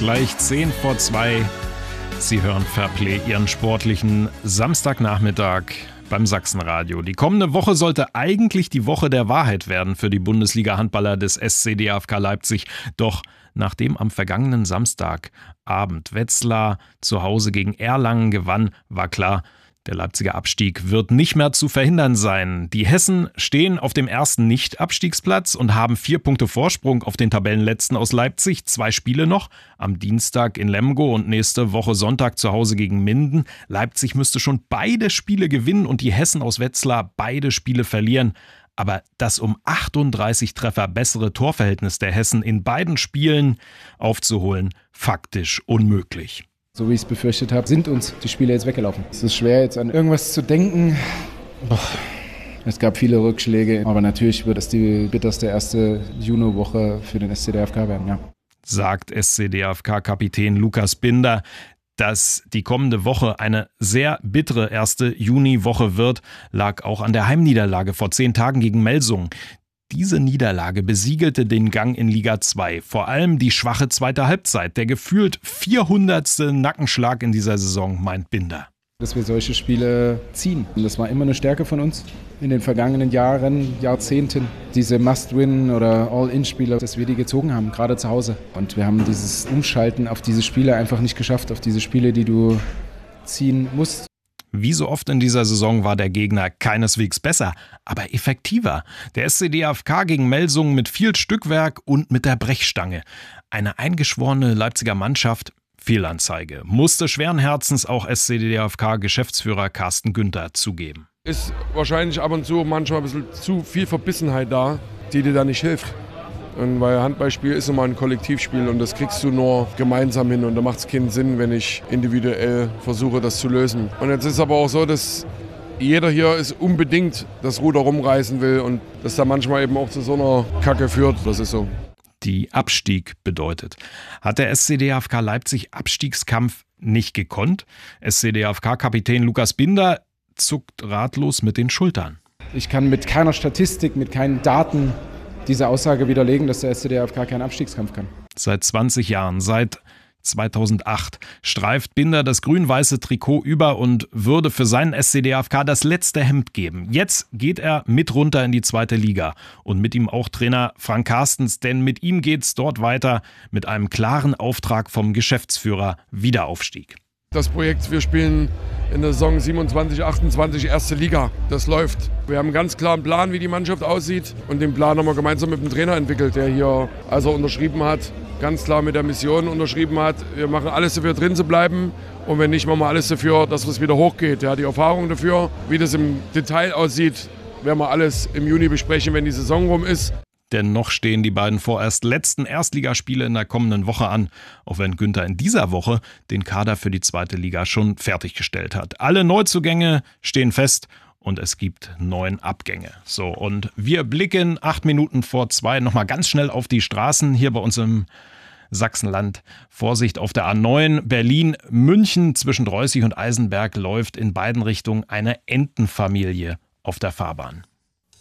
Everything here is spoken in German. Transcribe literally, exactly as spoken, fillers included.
gleich zehn vor zwei. Sie hören Fairplay, Ihren sportlichen Samstagnachmittag beim Sachsenradio. Die kommende Woche sollte eigentlich die Woche der Wahrheit werden für die Bundesliga-Handballer des S C D F K Leipzig. Doch nachdem am vergangenen Samstagabend Wetzlar zu Hause gegen Erlangen gewann, war klar, der Leipziger Abstieg wird nicht mehr zu verhindern sein. Die Hessen stehen auf dem ersten Nicht-Abstiegsplatz und haben vier Punkte Vorsprung auf den Tabellenletzten aus Leipzig. Zwei Spiele noch, am Dienstag in Lemgo und nächste Woche Sonntag zu Hause gegen Minden. Leipzig müsste schon beide Spiele gewinnen und die Hessen aus Wetzlar beide Spiele verlieren. Aber das um achtunddreißig Treffer bessere Torverhältnis der Hessen in beiden Spielen aufzuholen, faktisch unmöglich. So wie ich es befürchtet habe, sind uns die Spiele jetzt weggelaufen. Es ist schwer, jetzt an irgendwas zu denken. Boah. Es gab viele Rückschläge, aber natürlich wird es die bitterste erste Juni-Woche für den S C D F K werden, ja. Sagt S C D F K-Kapitän Lukas Binder. Dass die kommende Woche eine sehr bittere erste Juniwoche wird, lag auch an der Heimniederlage vor zehn Tagen gegen Melsungen. Diese Niederlage besiegelte den Gang in Liga zwei. Vor allem die schwache zweite Halbzeit. Der gefühlt vierhundertste Nackenschlag in dieser Saison, meint Binder. Dass wir solche Spiele ziehen. Und das war immer eine Stärke von uns in den vergangenen Jahren, Jahrzehnten. Diese Must-Win- oder All-In-Spiele, dass wir die gezogen haben, gerade zu Hause. Und wir haben dieses Umschalten auf diese Spiele einfach nicht geschafft, auf diese Spiele, die du ziehen musst. Wie so oft in dieser Saison war der Gegner keineswegs besser, aber effektiver. Der S C D F K gegen Melsungen mit viel Stückwerk und mit der Brechstange. Eine eingeschworene Leipziger Mannschaft, Fehlanzeige, musste schweren Herzens auch S C D F K-Geschäftsführer Carsten Günther zugeben. Ist wahrscheinlich ab und zu manchmal ein bisschen zu viel Verbissenheit da, die dir da nicht hilft. Und weil Handballspiel ist immer ein Kollektivspiel und das kriegst du nur gemeinsam hin und da macht es keinen Sinn, wenn ich individuell versuche, das zu lösen. Und jetzt ist aber auch so, dass jeder hier ist unbedingt das Ruder rumreißen will und das da manchmal eben auch zu so einer Kacke führt. Das ist so. Die Abstieg bedeutet. Hat der S C D F K Leipzig Abstiegskampf nicht gekonnt? S C D F K-Kapitän Lukas Binder zuckt ratlos mit den Schultern. Ich kann mit keiner Statistik, mit keinen Daten diese Aussage widerlegen, dass der S C D F K keinen Abstiegskampf kann. Seit zwanzig Jahren, seit zweitausendacht, streift Binder das grün-weiße Trikot über und würde für seinen S C D F K das letzte Hemd geben. Jetzt geht er mit runter in die zweite Liga und mit ihm auch Trainer Frank Carstens, denn mit ihm geht's dort weiter mit einem klaren Auftrag vom Geschäftsführer Wiederaufstieg. Das Projekt, wir spielen in der Saison siebenundzwanzig achtundzwanzig erste Liga. Das läuft. Wir haben einen ganz klaren Plan, wie die Mannschaft aussieht. Und den Plan haben wir gemeinsam mit dem Trainer entwickelt, der hier, als er unterschrieben hat, ganz klar mit der Mission unterschrieben hat. Wir machen alles dafür, drin zu bleiben. Und wenn nicht, machen wir alles dafür, dass es wieder hochgeht. Er hat die Erfahrung dafür. Wie das im Detail aussieht, werden wir alles im Juni besprechen, wenn die Saison rum ist. Denn noch stehen die beiden vorerst letzten Erstligaspiele in der kommenden Woche an, auch wenn Günther in dieser Woche den Kader für die zweite Liga schon fertiggestellt hat. Alle Neuzugänge stehen fest und es gibt neun Abgänge. So, und wir blicken acht Minuten vor zwei nochmal ganz schnell auf die Straßen hier bei uns im Sachsenland. Vorsicht auf der A neun Berlin-München zwischen Dreußig und Eisenberg läuft in beiden Richtungen eine Entenfamilie auf der Fahrbahn.